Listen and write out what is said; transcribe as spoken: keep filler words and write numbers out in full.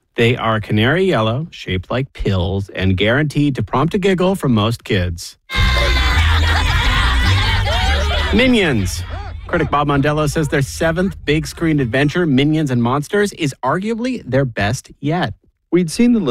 They are canary yellow, shaped like pills, and guaranteed to prompt a giggle from most kids. Minions. Critic Bob Mondello says their seventh big screen adventure, Minions and Monsters, is arguably their best yet. We'd seen the